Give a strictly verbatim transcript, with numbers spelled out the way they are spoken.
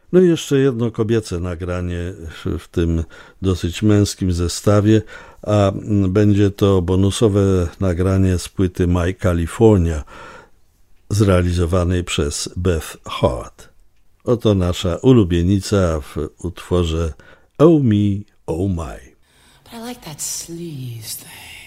No i jeszcze jedno kobiece nagranie w tym dosyć męskim zestawie, a będzie to bonusowe nagranie z płyty My California, zrealizowanej przez Beth Hart. Oto nasza ulubienica w utworze Oh Me, Oh My. But I like that sleaze thing.